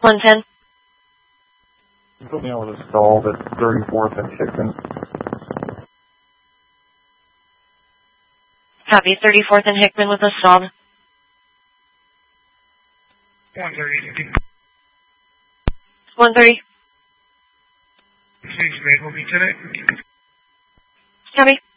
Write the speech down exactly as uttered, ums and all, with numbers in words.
one ten. Put me on with a stall that's thirty-fourth and Hickman. Copy, thirty-fourth and Hickman with a stall. one thirty. one thirty. Please make me tonight. Copy.